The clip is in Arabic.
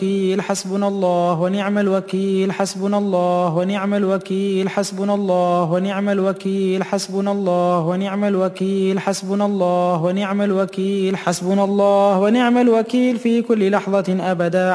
حسبنا الله ونعم الوكيل حسبنا الله ونعم الوكيل حسبنا الله ونعم الوكيل حسبنا الله ونعم الوكيل حسبنا الله ونعم الوكيل حسبنا الله ونعم الوكيل في كل لحظة أبدا